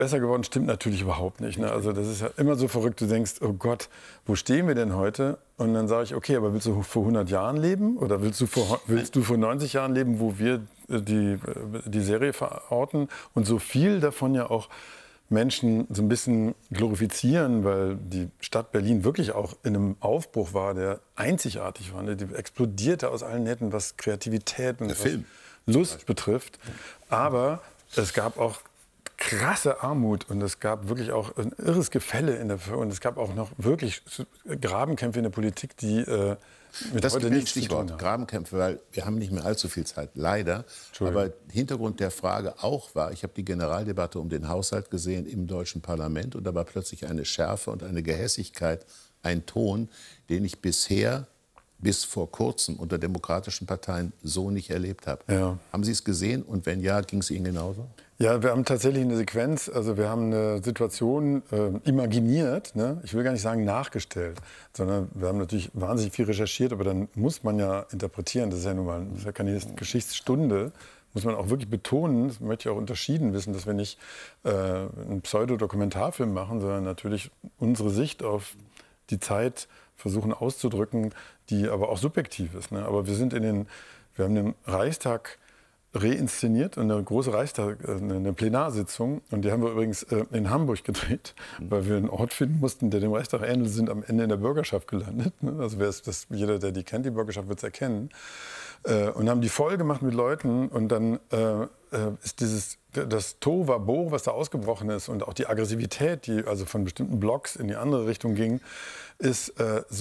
besser geworden stimmt natürlich überhaupt nicht. Ne? Also das ist ja immer so verrückt, du denkst, oh Gott, wo stehen wir denn heute? Und dann sage ich, okay, aber willst du vor 100 Jahren leben oder willst du vor 90 Jahren leben, wo wir die Serie verorten und so viel davon ja auch Menschen so ein bisschen glorifizieren, weil die Stadt Berlin wirklich auch in einem Aufbruch war, der einzigartig war. Ne? Die explodierte aus allen Nähten, was Kreativität und was Lust betrifft. Aber es gab auch krasse Armut und es gab wirklich auch ein irres Gefälle und es gab auch noch wirklich Grabenkämpfe in der Politik, die mit das heute gibt nichts zu tun Stichwort haben. Grabenkämpfe, weil wir haben nicht mehr allzu viel Zeit, leider. Aber Hintergrund der Frage auch war, ich habe die Generaldebatte um den Haushalt gesehen im deutschen Parlament und da war plötzlich eine Schärfe und eine Gehässigkeit, ein Ton, den ich bisher bis vor kurzem unter demokratischen Parteien so nicht erlebt habe. Ja. Haben Sie es gesehen und wenn ja, ging es Ihnen genauso? Ja, wir haben tatsächlich eine Sequenz, also wir haben eine Situation imaginiert, ne? Ich will gar nicht sagen nachgestellt, sondern wir haben natürlich wahnsinnig viel recherchiert, aber dann muss man ja interpretieren, das ist ja nun mal das ist ja keine Geschichtsstunde, muss man auch wirklich betonen, das möchte ich auch unterschieden wissen, dass wir nicht einen Pseudodokumentarfilm machen, sondern natürlich unsere Sicht auf die Zeit versuchen auszudrücken, die aber auch subjektiv ist. Ne? Aber wir haben den Reichstag reinszeniert, eine große eine Plenarsitzung. Und die haben wir übrigens in Hamburg gedreht, weil wir einen Ort finden mussten, der dem Reichstag ähnelt, sind am Ende in der Bürgerschaft gelandet. Also jeder, der die kennt, die Bürgerschaft, wird es erkennen. Und haben die voll gemacht mit Leuten. Und dann ist das Tohuwabohu, was da ausgebrochen ist, und auch die Aggressivität, die also von bestimmten Blocks in die andere Richtung ging, ist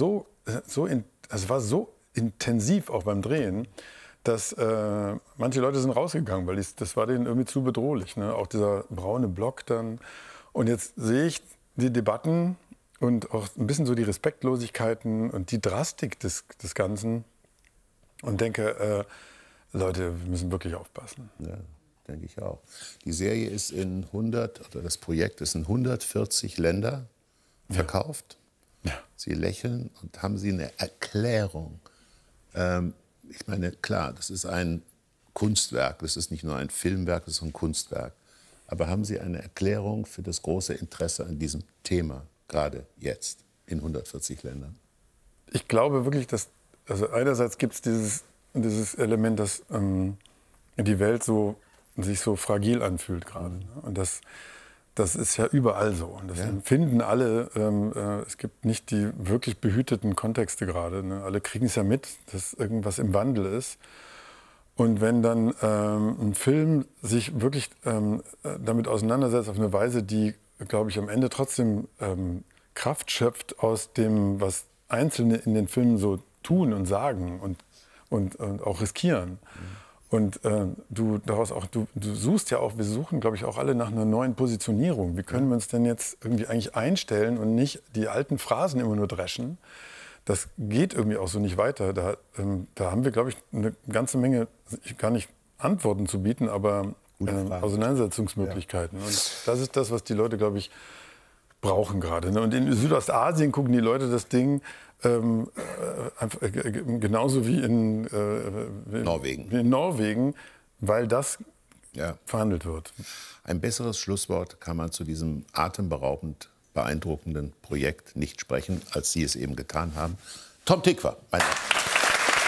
es war so intensiv auch beim Drehen, dass manche Leute sind rausgegangen, weil das war denen irgendwie zu bedrohlich. Ne? Auch dieser braune Block dann. Und jetzt sehe ich die Debatten und auch ein bisschen so die Respektlosigkeiten und die Drastik des Ganzen und denke, Leute, wir müssen wirklich aufpassen. Ja, denke ich auch. Die Serie ist das Projekt ist in 140 Länder verkauft. Ja. Sie lächeln und haben Sie eine Erklärung? Ich meine, klar, das ist ein Kunstwerk, das ist nicht nur ein Filmwerk, das ist ein Kunstwerk. Aber haben Sie eine Erklärung für das große Interesse an diesem Thema, gerade jetzt, in 140 Ländern? Ich glaube wirklich, also einerseits gibt es dieses Element, dass die Welt sich so fragil anfühlt gerade. Ne? Und das ist ja überall so. Und das empfinden alle. Es gibt nicht die wirklich behüteten Kontexte gerade. Ne? Alle kriegen es ja mit, dass irgendwas im Wandel ist. Und wenn dann ein Film sich wirklich damit auseinandersetzt auf eine Weise, die, glaube ich, am Ende trotzdem Kraft schöpft aus dem, was Einzelne in den Filmen so tun und sagen und auch riskieren. Und du suchst ja auch, wir suchen, glaube ich, auch alle nach einer neuen Positionierung. Wie können wir uns denn jetzt irgendwie eigentlich einstellen und nicht die alten Phrasen immer nur dreschen? Das geht irgendwie auch so nicht weiter. Da haben wir, glaube ich, eine ganze Menge, gar nicht Antworten zu bieten, aber Auseinandersetzungsmöglichkeiten. Ja. Und das ist das, was die Leute, glaube ich, brauchen gerade. Ne? Und in Südostasien gucken die Leute das Ding genauso wie in Norwegen, weil das verhandelt wird. Ein besseres Schlusswort kann man zu diesem atemberaubend beeindruckenden Projekt nicht sprechen, als Sie es eben getan haben. Tom Tykwer, mein Dank.